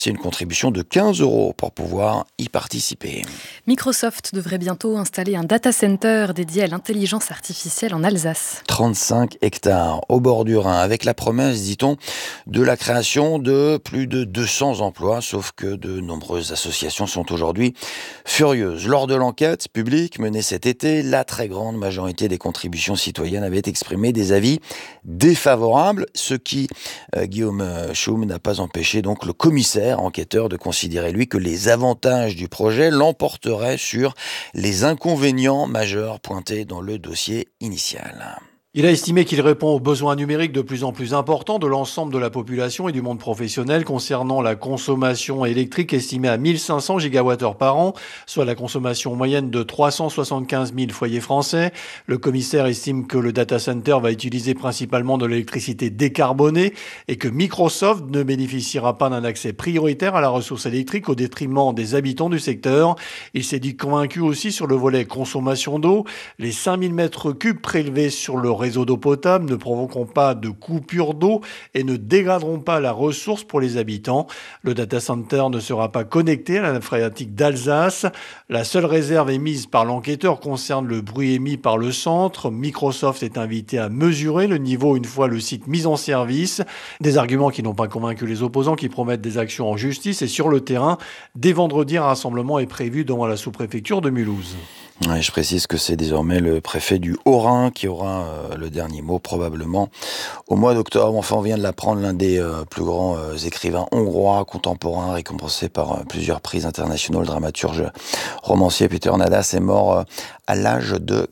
C'est une contribution de 15 € pour pouvoir y participer. Microsoft devrait bientôt installer un data center dédié à l'intelligence artificielle en Alsace. 35 hectares au bord du Rhin, avec la promesse, dit-on, de la création de plus de 200 emplois, sauf que de nombreuses associations sont aujourd'hui furieuses. Lors de l'enquête publique menée cet été, la très grande majorité des contributions citoyennes avait exprimé des avis défavorables, ce qui, Guillaume Schum, n'a pas empêché donc le commissaire enquêteur de considérer, lui, que les avantages du projet l'emporteraient sur les inconvénients majeurs pointés dans le dossier initial. Il a estimé qu'il répond aux besoins numériques de plus en plus importants de l'ensemble de la population et du monde professionnel concernant la consommation électrique estimée à 1500 gigawattheures par an, soit la consommation moyenne de 375 000 foyers français. Le commissaire estime que le data center va utiliser principalement de l'électricité décarbonée et que Microsoft ne bénéficiera pas d'un accès prioritaire à la ressource électrique au détriment des habitants du secteur. Il s'est dit convaincu aussi sur le volet consommation d'eau. Les 5000 mètres cubes prélevés sur le réseaux d'eau potable ne provoqueront pas de coupure d'eau et ne dégraderont pas la ressource pour les habitants. Le data center ne sera pas connecté à la nappe phréatique d'Alsace. La seule réserve émise par l'enquêteur concerne le bruit émis par le centre. Microsoft est invité à mesurer le niveau une fois le site mis en service. Des arguments qui n'ont pas convaincu les opposants qui promettent des actions en justice et sur le terrain. Dès vendredi, un rassemblement est prévu devant la sous-préfecture de Mulhouse. Ouais, je précise que c'est désormais le préfet du Haut-Rhin qui aura le dernier mot, probablement au mois d'octobre. Enfin, on vient de l'apprendre, l'un des plus grands écrivains hongrois contemporains, récompensé par plusieurs prix internationaux, le dramaturge romancier Peter Nadas, est mort à l'âge de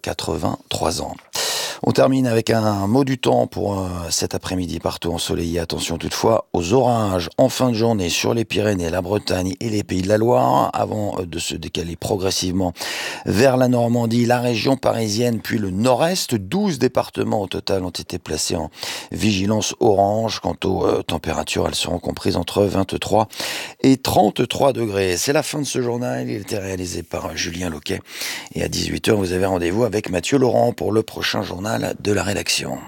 83 ans. On termine avec un mot du temps pour cet après-midi partout ensoleillé. Attention toutefois aux orages en fin de journée sur les Pyrénées, la Bretagne et les Pays de la Loire, avant de se décaler progressivement vers la Normandie, la région parisienne, puis le nord-est. 12 départements au total ont été placés en vigilance orange. Quant aux températures, elles seront comprises entre 23 et 33 degrés. C'est la fin de ce journal. Il était réalisé par Julien Loquet. Et à 18h, vous avez rendez-vous avec Mathieu Laurent pour le prochain journal de la rédaction.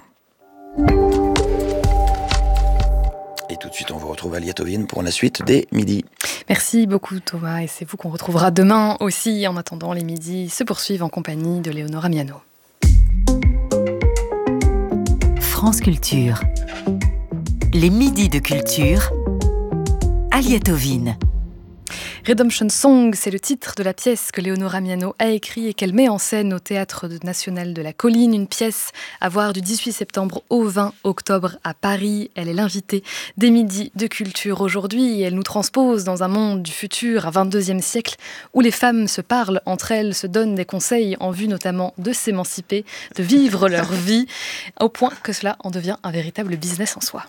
Et tout de suite, on vous retrouve à Liatovine pour la suite des midis. Merci beaucoup Thomas, et c'est vous qu'on retrouvera demain aussi. En attendant, les midis se poursuivent en compagnie de Léonora Miano. France Culture. Les midis de culture à Liatovine. Redemption Song, c'est le titre de la pièce que Léonora Miano a écrite et qu'elle met en scène au Théâtre national de la Colline. Une pièce à voir du 18 septembre au 20 octobre à Paris. Elle est l'invitée des midis de culture aujourd'hui. Elle nous transpose dans un monde du futur, à 22e siècle, où les femmes se parlent entre elles, se donnent des conseils en vue notamment de s'émanciper, de vivre leur vie, au point que cela en devient un véritable business en soi.